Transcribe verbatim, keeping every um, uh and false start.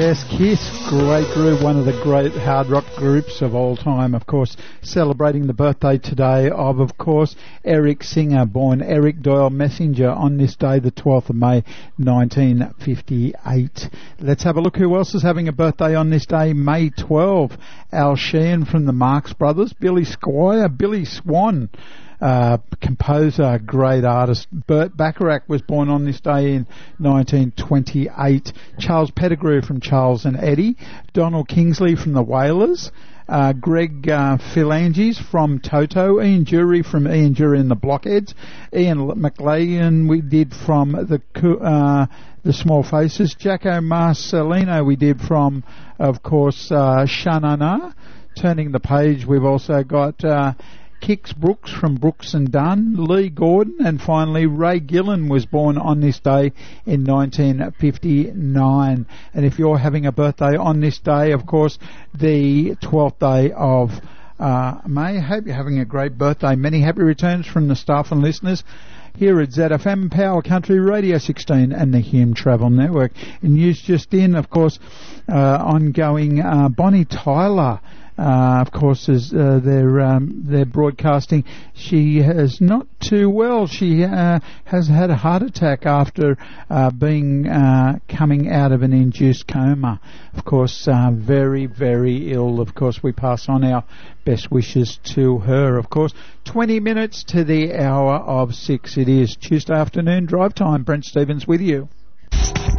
Yes, Kiss, great group, one of the great hard rock groups of all time, of course, celebrating the birthday today of, of course, Eric Singer, born Eric Doyle Messenger on this day, the twelfth of May, nineteen fifty-eight. Let's have a look who else is having a birthday on this day, May twelfth. Al Sheehan from the Marx Brothers, Billy Squire, Billy Swan, Uh, composer, great artist. Burt Bacharach was born on this day in nineteen twenty-eight. Charles Pettigrew from Charles and Eddie. Donald Kingsley from the Wailers. Uh, Greg uh, Phalanges from Toto. Ian Jury from Ian Jury and the Blockheads. Ian McLean we did from the uh, the Small Faces. Jacko Marcelino we did from, of course, uh, Sha-Na-Na. Turning the page, we've also got Uh, Kix Brooks from Brooks and Dunn, Lee Gordon, and finally Ray Gillen was born on this day in nineteen fifty-nine. And if you're having a birthday on this day, of course, the twelfth day of uh, May, I hope you're having a great birthday. Many happy returns from the staff and listeners here at Z F M, Power Country Radio sixteen and the Hume Travel Network. And news just in, of course, uh, ongoing uh, Bonnie Tyler. Uh, of course, as uh, they're um, they're broadcasting, she is not too well. She uh, has had a heart attack after uh, being uh, coming out of an induced coma. Of course, uh, very very ill. Of course, we pass on our best wishes to her. Of course, twenty minutes to the hour of six. It is Tuesday afternoon drive time. Brent Stevens with you.